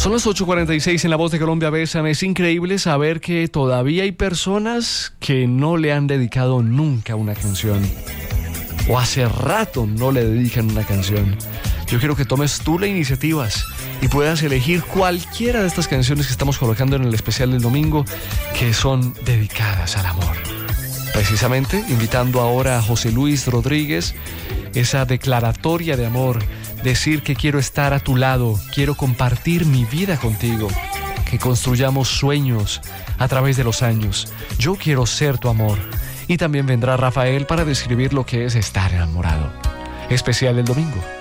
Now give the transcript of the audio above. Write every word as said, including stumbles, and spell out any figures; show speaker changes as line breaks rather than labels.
Son las ocho cuarenta y seis en La Voz de Colombia. Besan. Es increíble saber que todavía hay personas que no le han dedicado nunca una canción, o hace rato no le dedican una canción. Yo quiero que tomes tú las iniciativas y puedas elegir cualquiera de estas canciones que estamos colocando en el especial del domingo, que son dedicadas al amor. Precisamente invitando ahora a José Luis Rodríguez, esa declaratoria de amor, decir que quiero estar a tu lado, quiero compartir mi vida contigo, que construyamos sueños a través de los años. Yo quiero ser tu amor. Y también vendrá Rafael para describir lo que es estar enamorado. Especial del domingo.